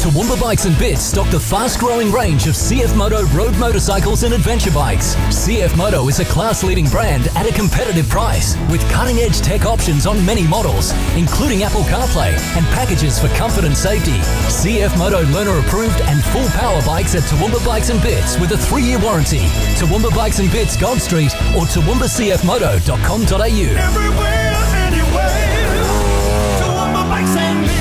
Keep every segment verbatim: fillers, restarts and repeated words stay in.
Toowoomba Bikes and Bits stock the fast-growing range of C F Moto road motorcycles and adventure bikes. C F Moto is a class-leading brand at a competitive price, with cutting-edge tech options on many models, including Apple CarPlay and packages for comfort and safety. C F Moto learner-approved and full-power bikes at Toowoomba Bikes and Bits with a three-year warranty. Toowoomba Bikes and Bits, Gold Street, or toowoomba c f moto dot com dot a u. Everywhere, anywhere, Toowoomba Bikes and Bits.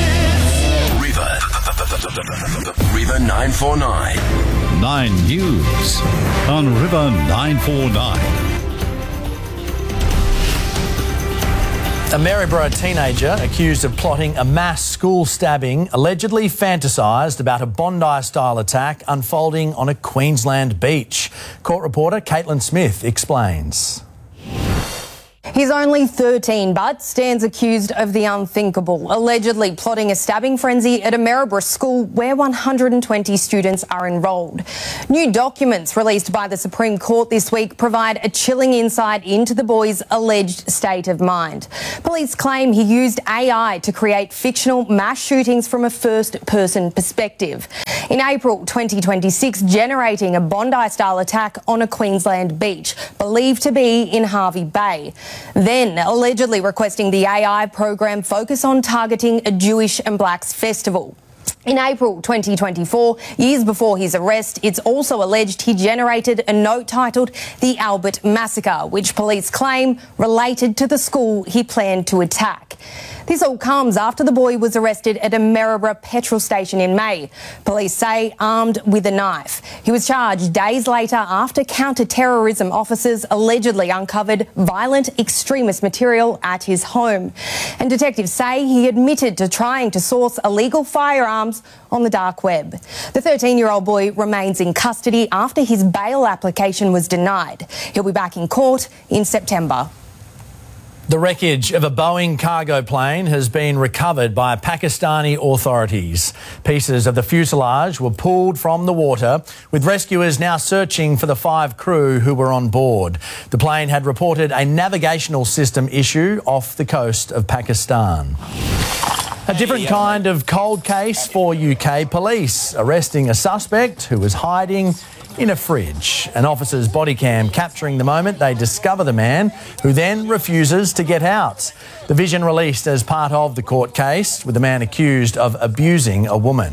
River nine four nine. Nine News on River nine four nine. A Maryborough teenager accused of plotting a mass school stabbing allegedly fantasised about a Bondi-style attack unfolding on a Queensland beach. Court reporter Caitlin Smith explains. He's only thirteen but stands accused of the unthinkable, allegedly plotting a stabbing frenzy at a Maryborough school where one hundred twenty students are enrolled. New documents released by the Supreme Court this week provide a chilling insight into the boy's alleged state of mind. Police claim he used A I to create fictional mass shootings from a first-person perspective. In April twenty twenty-six, generating a Bondi-style attack on a Queensland beach, believed to be in Hervey Bay. Then allegedly requesting the A I program focus on targeting a Jewish and Blacks festival. In April twenty twenty-four, years before his arrest, it's also alleged he generated a note titled The Albert Massacre, which police claim related to the school he planned to attack. This all comes after the boy was arrested at a Maryborough petrol station in May. Police say armed with a knife. He was charged days later after counter-terrorism officers allegedly uncovered violent extremist material at his home. And detectives say he admitted to trying to source illegal firearms on the dark web. The thirteen-year-old boy remains in custody after his bail application was denied. He'll be back in court in September. The wreckage of a Boeing cargo plane has been recovered by Pakistani authorities. Pieces of the fuselage were pulled from the water, with rescuers now searching for the five crew who were on board. The plane had reported a navigational system issue off the coast of Pakistan. A different kind of cold case for U K police, arresting a suspect who was hiding in a fridge. An officer's body cam capturing the moment they discover the man, who then refuses to get out. The vision released as part of the court case, with the man accused of abusing a woman.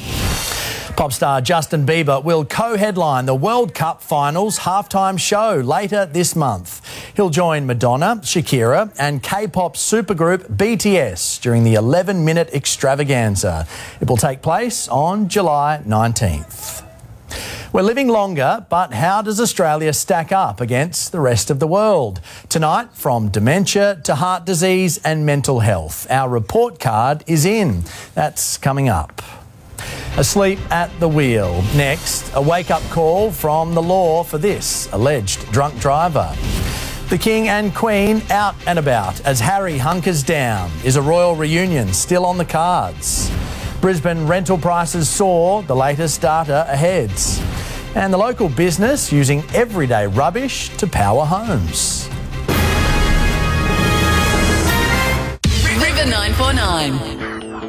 Pop star Justin Bieber will co-headline the World Cup Finals halftime show later this month. He'll join Madonna, Shakira and K-pop supergroup B T S during the eleven-minute extravaganza. It will take place on July nineteenth. We're living longer, but how does Australia stack up against the rest of the world? Tonight, from dementia to heart disease and mental health, our report card is in. That's coming up. Asleep at the wheel. Next, a wake-up call from the law for this alleged drunk driver. The King and Queen out and about as Harry hunkers down. Is a royal reunion still on the cards? Brisbane rental prices soar, the latest data ahead. And the local business using everyday rubbish to power homes. River nine four nine.